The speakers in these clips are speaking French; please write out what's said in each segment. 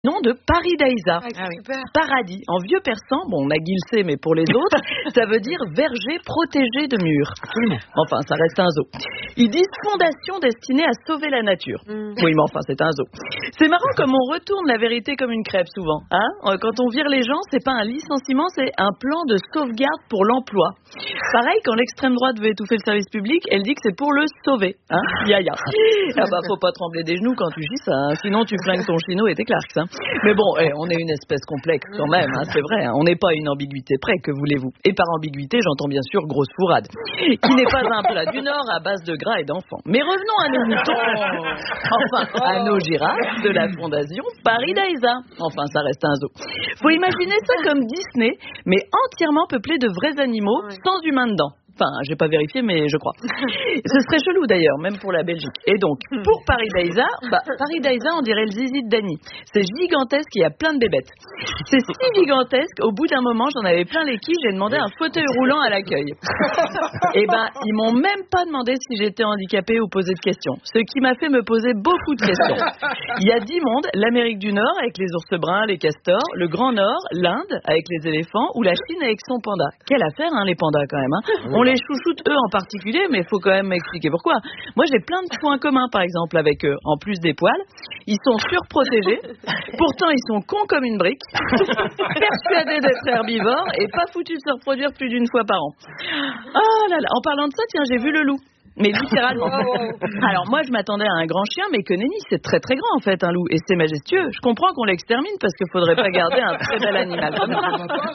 Nom de Paradisa. Super. Paradis. En vieux persan, bon, on a Gilsé, mais pour les autres, ça veut dire verger protégé de murs. Enfin, ça reste un zoo. Ils disent fondation destinée à sauver la nature. Oui, mais enfin, c'est un zoo. C'est marrant comme on retourne la vérité comme une crêpe souvent. Hein, quand on vire les gens, c'est pas un licenciement, c'est un plan de sauvegarde pour l'emploi. Pareil, quand l'extrême droite veut étouffer le service public, elle dit que c'est pour le sauver. Hein, yaya. Ah bah, faut pas trembler des genoux quand tu dis ça, hein, sinon tu flingues ton chino et tes Clarks. Hein. Mais bon, on est une espèce complexe quand même, hein, c'est vrai. Hein, on n'est pas une ambiguïté près, que voulez-vous. Et par ambiguïté, j'entends bien sûr grosse fourrade, qui n'est pas un plat du Nord à base de gras et d'enfants. Mais revenons à nos moutons, enfin à nos girafes de la fondation Paradisa. Enfin, ça reste un zoo. Faut imaginer ça comme Disney, mais entièrement peuplé de vrais animaux, sans humains dedans. Enfin, j'ai pas vérifié, mais je crois. Ce serait chelou d'ailleurs, même pour la Belgique. Et donc, pour Paradisa, Paradisa, on dirait le zizi de Dany. C'est gigantesque, il y a plein de bébêtes. C'est si gigantesque, au bout d'un moment, j'en avais plein les quilles, j'ai demandé un fauteuil roulant à l'accueil. Et ils m'ont même pas demandé si j'étais handicapée ou posé de questions. Ce qui m'a fait me poser beaucoup de questions. Il y a 10 mondes, l'Amérique du Nord avec les ours bruns, les castors, le Grand Nord, l'Inde avec les éléphants ou la Chine avec son panda. Quelle affaire, hein, les pandas quand même. Hein. On les chouchoute eux en particulier, mais il faut quand même m'expliquer pourquoi. Moi, j'ai plein de points communs, par exemple, avec eux. En plus des poils, ils sont surprotégés. Pourtant, ils sont cons comme une brique, persuadés d'être herbivores et pas foutus de se reproduire plus d'une fois par an. Oh là là. En parlant de ça, tiens, j'ai vu le loup. Mais littéralement. Alors moi je m'attendais à un grand chien, mais que nenni, c'est très très grand en fait un loup, et c'est majestueux. Je comprends qu'on l'extermine parce qu'il faudrait pas garder un très bel animal comme ça.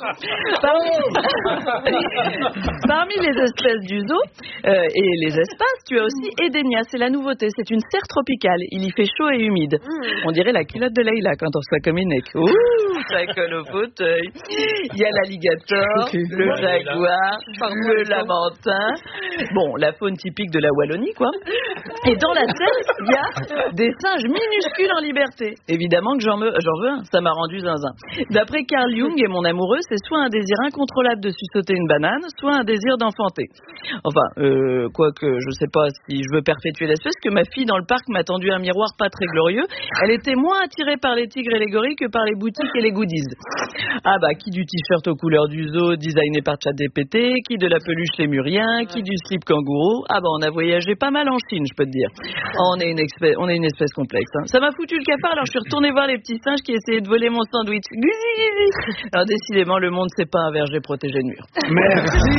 Parmi les espèces du zoo et les espaces, tu as aussi Edenia, c'est la nouveauté, c'est une serre tropicale, il y fait chaud et humide. On dirait la culotte de Leïla quand on se fait comme une éque. Ouh, ça colle au fauteuil. Il y a l'alligator, le jaguar, le lamentin. Bon, la faune typique de la Wallonie, quoi. Et dans la serre, il y a des singes minuscules en liberté. Évidemment que j'en veux un, ça m'a rendu zinzin. D'après Carl Jung et mon amoureux, c'est soit un désir incontrôlable de sucer une banane, soit un désir d'enfanter. Enfin, quoique, je sais pas si je veux perpétuer l'espèce, que ma fille dans le parc m'a tendu un miroir pas très glorieux. Elle était moins attirée par les tigres et les gorilles que par les boutiques et les goodies. Ah bah, qui du t-shirt aux couleurs du zoo, designé par ChatGPT, qui de la peluche lémurien, qui du slip kangourou. Ah bah, on a voyagé pas mal en Chine, je peux te dire. On est une espèce complexe. Hein. Ça m'a foutu le cafard, alors je suis retournée voir les petits singes qui essayaient de voler mon sandwich. Alors décidément, le monde, c'est pas un verger protégé de mur. Merci.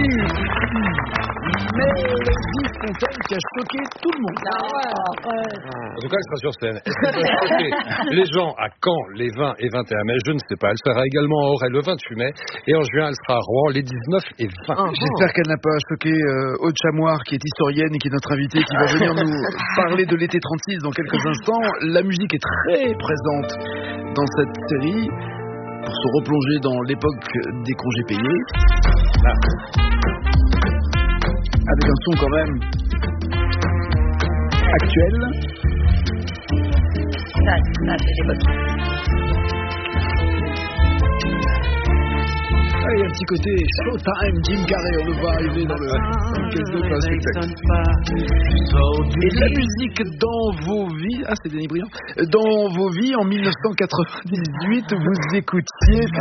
Mélodie Fontaine qui a choqué tout le monde. En tout cas, elle sera sur scène. Est-ce qu'elle va choquer les gens à Caen les 20 et 21 mai? Je ne sais pas. Elle sera également à Auray le 28 mai. Et en juin, elle sera à Rouen les 19 et 20. J'espère qu'elle n'a pas choqué Aude Chamoir, qui est historienne et qui est notre invitée, qui va venir nous parler de l'été 36 dans quelques instants. La musique est très présente dans cette série pour se replonger dans l'époque des congés payés. Avec un son quand même actuel. Ça, c'est les bonnes. Ah, il y a un petit côté Showtime, Jim Carrey, on le voit arriver dans le caisse de place spectacle. Et la musique dans vos vies, c'est Denis Briand, dans vos vies en 1998, vous écoutiez